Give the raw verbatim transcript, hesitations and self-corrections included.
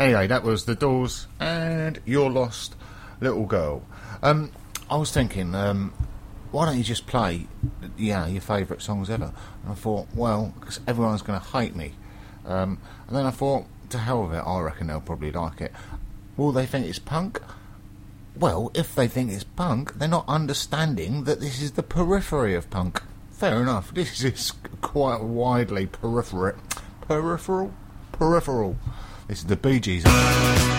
Anyway, that was The Doors and Your Lost Little Girl. Um, I was thinking, um, why don't you just play, yeah, your favourite songs ever? And I thought, well, because everyone's going to hate me. Um, and then I thought, to hell with it, I reckon they'll probably like it. Will they think it's punk? Well, if they think it's punk, they're not understanding that this is the periphery of punk. Fair enough. This is quite widely peripheral. Peripheral? Peripheral. This is the Bee Gees.